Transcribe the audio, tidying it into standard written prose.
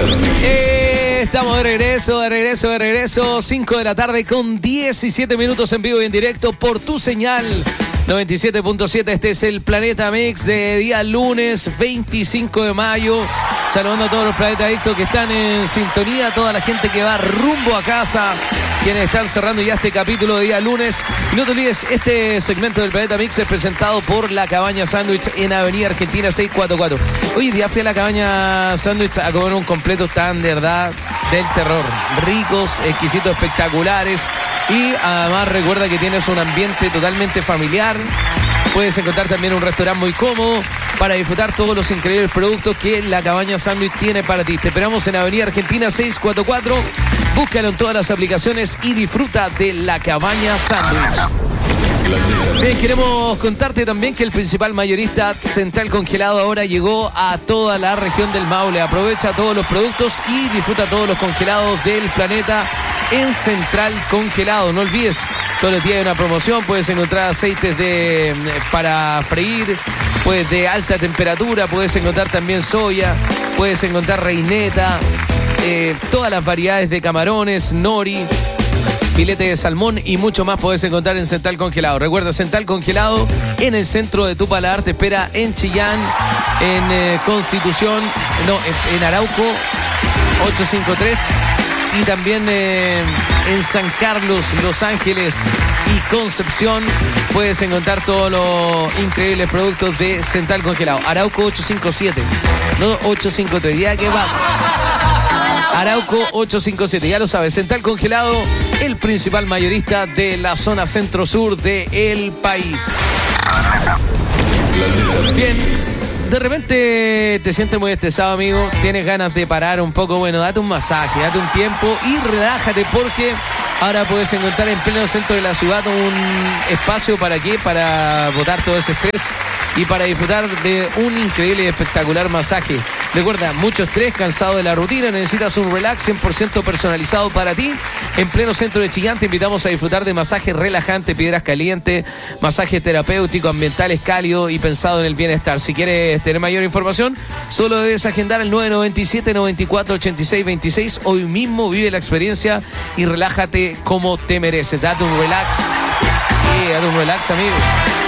Estamos de regreso. 5 de la tarde con 17 minutos en vivo y en directo por tu señal 97.7. Este es el Planeta Mix de día lunes 25 de mayo. Saludando a todos los Planeta Adictos que están en sintonía, toda la gente que va rumbo a casa, quienes están cerrando ya este capítulo de día lunes. Y no te olvides, este segmento del Planeta Mix es presentado por La Cabaña Sándwich en Avenida Argentina 644. Hoy día fui a La Cabaña Sándwich a comer un completo tan de verdad del terror. Ricos, exquisitos, espectaculares. Y además recuerda que tienes un ambiente totalmente familiar. Puedes encontrar también un restaurante muy cómodo para disfrutar todos los increíbles productos que La Cabaña Sándwich tiene para ti. Te esperamos en Avenida Argentina 644. Búscalo en todas las aplicaciones y disfruta de La Cabaña Sándwich. Bien, queremos contarte también que el principal mayorista Central Congelado ahora llegó a toda la región del Maule. Aprovecha todos los productos y disfruta todos los congelados del planeta en Central Congelado. No olvides, todos los días hay una promoción. Puedes encontrar aceites para freír, pues de alta temperatura. Puedes encontrar también soya, puedes encontrar reineta, todas las variedades de camarones, nori, filete de salmón y mucho más puedes encontrar en Central Congelado. Recuerda, Central Congelado en el centro de tu paladar te espera en Chillán, en Constitución, en Arauco 853 y también en San Carlos, Los Ángeles y Concepción. Puedes encontrar todos los increíbles productos de Central Congelado. Arauco 857, no 853. ¿Ya qué pasa? Arauco 857, ya lo sabes, Central Congelado, el principal mayorista de la zona centro-sur del país. Bien, de repente te sientes muy estresado, amigo, tienes ganas de parar un poco, bueno, date un masaje, date un tiempo y relájate porque ahora puedes encontrar en pleno centro de la ciudad un espacio para qué, para botar todo ese estrés y para disfrutar de un increíble y espectacular masaje. Recuerda, mucho estrés, cansado de la rutina, necesitas un relax 100% personalizado para ti. En pleno centro de Chillán te invitamos a disfrutar de masajes relajantes, piedras calientes, masajes terapéuticos, ambientales cálidos y pensado en el bienestar. Si quieres tener mayor información, solo debes agendar el 997-94-86-26. Hoy mismo vive la experiencia y relájate como te mereces. Date un relax. Date un relax, amigo.